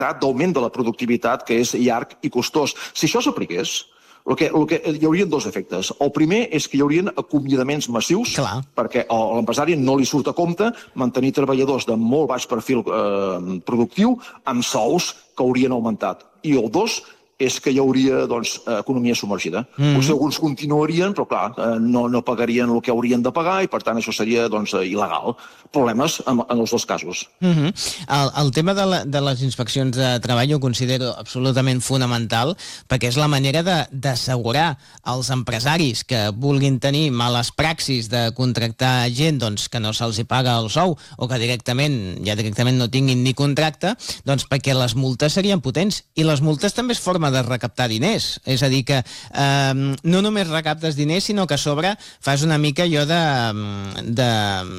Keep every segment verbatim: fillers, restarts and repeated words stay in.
d'augment de la productivitat que és llarg i costós. Si això s'apliqués, el que, el que, hi haurien dos efectes. El primer és que hi haurien acomiadaments massius, Clar. perquè a l'empresari no li surt a compte mantenir treballadors de molt baix perfil eh, productiu amb sous que haurien augmentat. I el dos és que hi hauria doncs, economia submergida. Mm-hmm. Potser alguns continuarien, però clar, no, no pagarien el que haurien de pagar i per tant això seria doncs, il·legal. Problemes en, en els dos casos. Mm-hmm. el, el tema de, la, de les inspeccions de treball ho considero absolutament fonamental perquè és la manera d'assegurar als empresaris que vulguin tenir males praxis de contractar gent doncs, que no se'ls hi paga el sou o que directament ja directament no tinguin ni contracte, doncs perquè les multes serien potents. I les multes també és forma de recaptar diners. És a dir que eh, no només recaptes diners, sinó que a sobre fas una mica allò de, de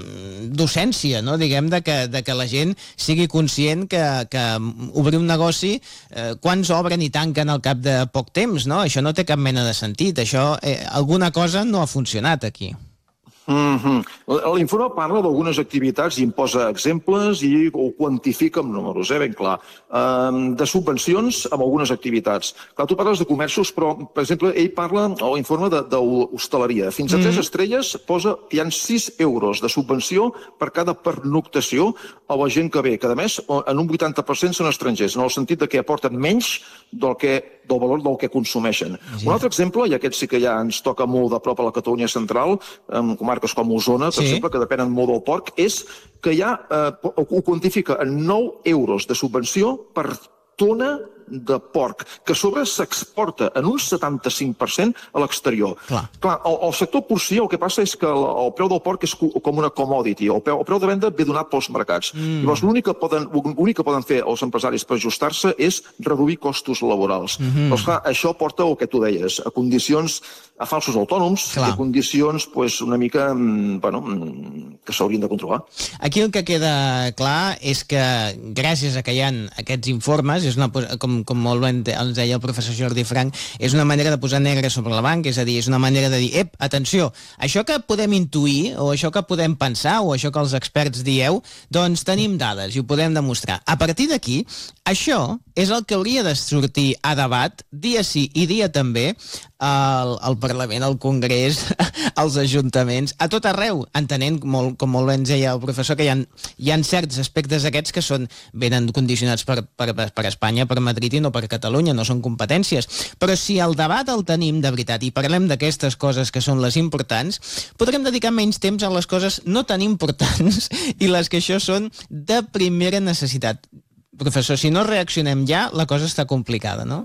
docència, no? Diguem, de que, de que la gent sigui conscient que, que obrir un negoci, eh, quants obren i tanquen al cap de poc temps, no? Això no té cap mena de sentit. Això, eh, alguna cosa no ha funcionat aquí. Mm-hmm. L'informe parla d'algunes activitats i en posa exemples i ho quantifica amb números, eh, ben clar. Um, de subvencions amb algunes activitats. Clar, tu parles de comerços, però, per exemple, ell parla, o l'informe d'hostaleria. Fins a tres mm-hmm. estrelles posa que hi ha sis euros de subvenció per cada pernoctació a la gent que ve, que a més en un vuitanta per cent són estrangers, en el sentit de que aporten menys del, que, del valor del que consumeixen. Sí. Un altre exemple, i aquest sí que ja ens toca molt de prop a la Catalunya central, amb comarques com Osona, per sí. exemple, que depenen molt del porc, és que ja eh, ho quantifica en nou euros de subvenció per tona de porc, que a sobre s'exporta en un setanta-cinc per cent a l'exterior. Clar. Clar, el, el sector porcí el que passa és que el, el preu del porc és com una commodity, el preu, el preu de venda ve donat pels mercats. Mm. Llavors l'únic que, poden, l'únic que poden fer els empresaris per ajustar-se és reduir costos laborals. Mm-hmm. Doncs clar, això porta el que tu deies, a condicions, a falsos autònoms, clar. I a condicions pues, una mica bueno, que s'haurien de controlar. Aquí el que queda clar és que gràcies a que hi ha aquests informes, és una, com com molt bé ens deia el professor Jordi Frank, és una manera de posar negre sobre la banca, és a dir, és una manera de dir, ep, atenció, això que podem intuir, o això que podem pensar, o això que els experts dieu, doncs tenim dades i ho podem demostrar. A partir d'aquí, això és el que hauria de sortir a debat, dia sí i dia també, al, al Parlament, al Congrés, als ajuntaments, a tot arreu, entenent, molt, com molt bé ens deia el professor, que hi ha, hi ha certs aspectes aquests que són venen condicionats per, per, per Espanya, per Madrid i no per Catalunya, no són competències. Però si el debat el tenim de veritat i parlem d'aquestes coses que són les importants, podrem dedicar menys temps a les coses no tan importants i les que això són de primera necessitat. Professor, si no reaccionem ja, la cosa està complicada, no?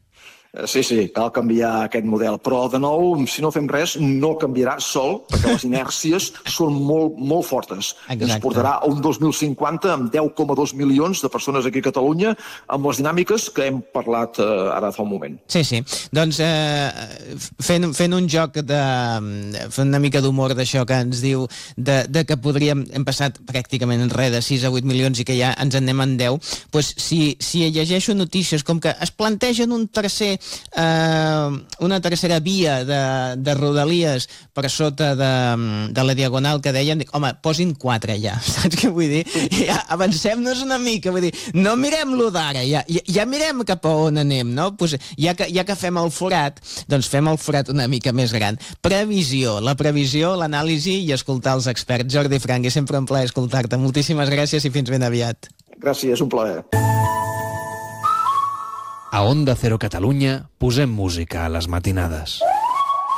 Sí, sí, cal canviar aquest model, però de nou, si no fem res, no canviarà sol, perquè les inèrcies són molt, molt fortes. Exacte. Ens portarà a un dos mil cinquanta amb deu coma dos milions de persones aquí a Catalunya, amb les dinàmiques que hem parlat eh, ara fa un moment. Sí, sí. Doncs eh, fent, fent un joc de... fent una mica d'humor d'això que ens diu de, de que podríem... hem passat pràcticament en res de sis a vuit milions i que ja ens en anem en deu, doncs si, si llegeixo notícies com que es plantegen un tercer Uh, una tercera via de, de Rodalies per sota de, de la Diagonal que deien, dic, home, posin quatre ja, saps què vull dir? Ja, avancem-nos una mica, vull dir, no mirem-lo d'ara, ja, ja, ja mirem cap a on anem, no? Pues ja, que, ja que fem el forat, doncs fem el forat una mica més gran. Previsió, la previsió, l'anàlisi i escoltar els experts. Jordi Frank, és sempre un plaer escoltar-te. Moltíssimes gràcies i fins ben aviat. Gràcies, un plaer. A Onda Cero Catalunya posem música a les matinades.